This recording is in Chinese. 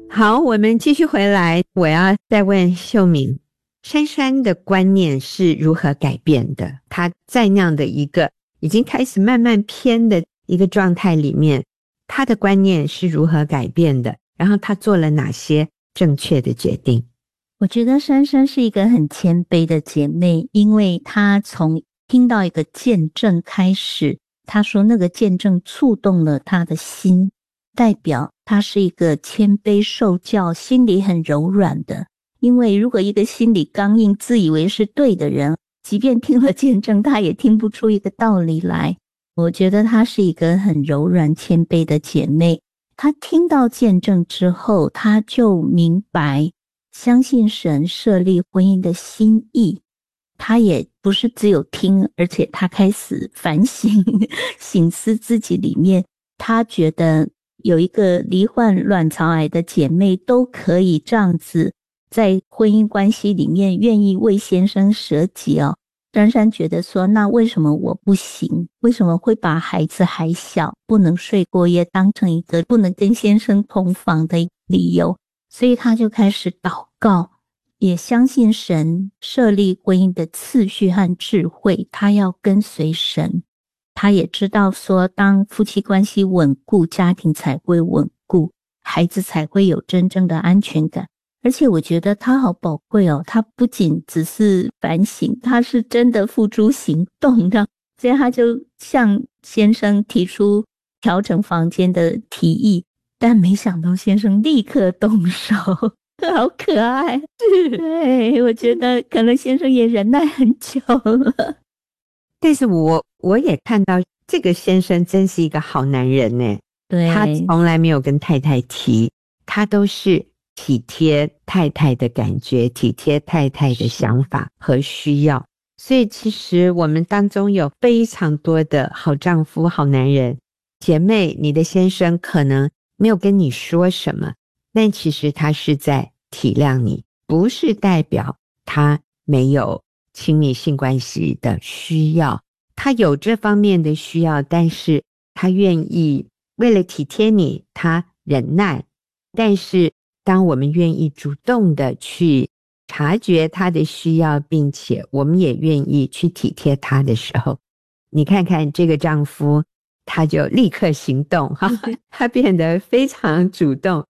好，我们继续回来，我要再问秀敏，珊珊的观念是如何改变的？她在那样的一个已经开始慢慢偏的一个状态里面，她的观念是如何改变的？然后她做了哪些正确的决定？ 我觉得珊珊是一个很谦卑的姐妹，因为她从听到一个见证开始，她说那个见证触动了她的心，代表她是一个谦卑受教、心里很柔软的。因为如果一个心里刚硬、自以为是对的人，即便听了见证，他也听不出一个道理来。我觉得她是一个很柔软、谦卑的姐妹。她听到见证之后，她就明白相信神设立婚姻的心意，他也不是只有听，而且他开始反省省思自己里面，他觉得有一个罹患卵巢癌的姐妹都可以这样子在婚姻关系里面愿意为先生舍己哦。珊珊觉得说，那为什么我不行？为什么会把孩子还小不能睡过夜当成一个不能跟先生同房的理由？所以他就开始祷告，也相信神设立婚姻的次序和智慧，他要跟随神。他也知道说，当夫妻关系稳固，家庭才会稳固，孩子才会有真正的安全感。而且我觉得他好宝贵哦，他不仅只是反省，他是真的付诸行动的。所以他就向先生提出调整房间的提议，但没想到先生立刻动手，好可爱。对，我觉得可能先生也忍耐很久了。 但是我也看到这个先生真是一个好男人呢。 对， 他从来没有跟太太提，他都是体贴太太的感觉，体贴太太的想法和需要。所以其实我们当中有非常多的好丈夫、好男人。姐妹，你的先生可能没有跟你说什么，但其实他是在体谅你，不是代表他没有亲密性关系的需要，他有这方面的需要，但是他愿意为了体贴你，他忍耐。但是当我们愿意主动的去察觉他的需要，并且我们也愿意去体贴他的时候，你看看这个丈夫，他就立刻行动，他变得非常主动，